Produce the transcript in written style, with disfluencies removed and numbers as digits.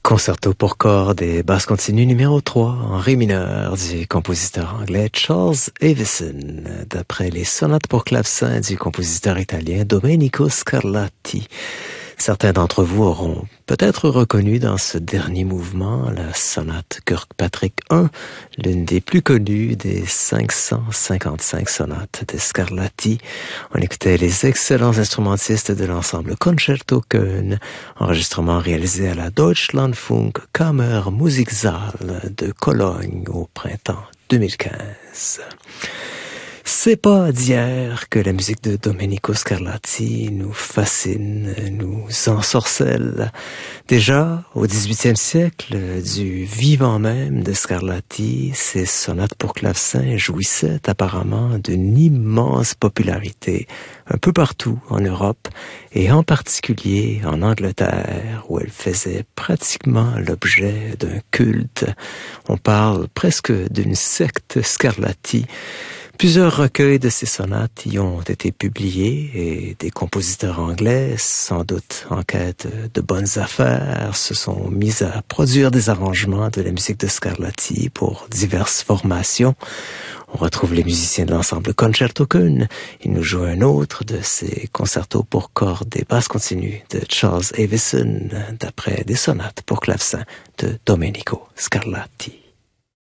Concerto pour cordes et basse continue numéro 3 en ré mineur du compositeur anglais Charles Avison, d'après les sonates pour clavecin du compositeur italien Domenico Scarlatti. Certains d'entre vous auront peut-être reconnu dans ce dernier mouvement la sonate Kirkpatrick I, l'une des plus connues des 555 sonates de Scarlatti. On écoutait les excellents instrumentistes de l'ensemble Concerto Köln, enregistrement réalisé à la Deutschlandfunk Kammermusiksaal de Cologne au printemps 2015. C'est pas d'hier que la musique de Domenico Scarlatti nous fascine, nous ensorcelle. Déjà, au XVIIIe siècle, du vivant même de Scarlatti, ses sonates pour clavecin jouissaient apparemment d'une immense popularité un peu partout en Europe et en particulier en Angleterre, où elle faisait pratiquement l'objet d'un culte. On parle presque d'une secte Scarlatti. Plusieurs recueils de ces sonates y ont été publiés et des compositeurs anglais, sans doute en quête de bonnes affaires, se sont mis à produire des arrangements de la musique de Scarlatti pour diverses formations. On retrouve les musiciens de l'ensemble Concerto Köln. Ils nous jouent un autre de ces concertos pour cordes et basses continues de Charles Avison, d'après des sonates pour clavecin de Domenico Scarlatti.